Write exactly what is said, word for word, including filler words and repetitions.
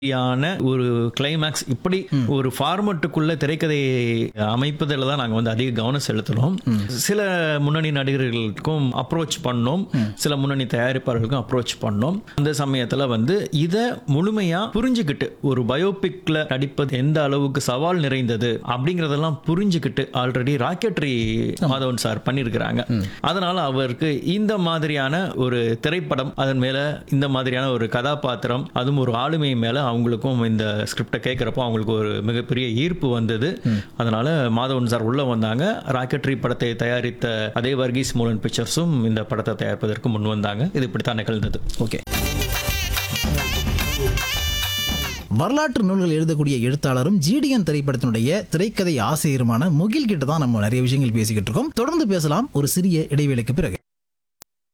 யான ஒரு கிளைமேக்ஸ் இப்படி ஒரு ஃபார்மட்டுக்குள்ள திரைக்கதையை அமைப்பதில் தான் நாங்கள் வந்து அதிக கவனம் செலுத்தினோம். சில முன்னணி நடிகர்களுக்கும் அப்ரோச் பண்ணோம், சில முன்னணி தயாரிப்பாளர்களுக்கும் அப்ரோச் பண்ணோம். அந்த சமயத்தில் வந்து இதை முழுமையா புரிஞ்சுக்கிட்டு ஒரு பயோபிக்ல நடிப்பது எந்த அளவுக்கு சவால் நிறைந்தது அப்படிங்கறதெல்லாம் புரிஞ்சுக்கிட்டு ஆல்ரெடி ராக்கெட்ரி மாதவன் சார் பண்ணியிருக்கிறாங்க. அதனால அவருக்கு இந்த மாதிரியான ஒரு திரைப்படம், அதன் மேல இந்த மாதிரியான ஒரு கதாபாத்திரம், அதுவும் ஒரு ஆளுமை மேல அவங்களுக்கும் இந்த ஸ்கிரிப்டை கேட்கிறப்போ அவங்களுக்கு ஒரு மிகப்பெரிய ஈர்ப்பு வந்தது. அதனால மாதவன் சார் உள்ள வந்தாங்க. ராக்கெட்ரி படத்தை தயாரித்த அதே வர்கீஸ் மூலன் பிக்சர்ஸும் இந்த படத்தை தயாரிப்பதற்கு முன் வந்தாங்க. இது இப்படித்தான் நிகழ்ந்தது. ஓகே. வரலாற்று நூல்கள் எழுதக்கூடிய எழுத்தாளரும் ஜிடிஎன் திரைப்படத்தினுடைய திரைக்கதை ஆசிரியருமான முகில் கிட்ட தான் நம்ம நிறைய விஷயங்கள் பேசிக்கிட்டு இருக்கோம். தொடர்ந்து பேசலாம் ஒரு சிறிய இடைவேளைக்கு பிறகு.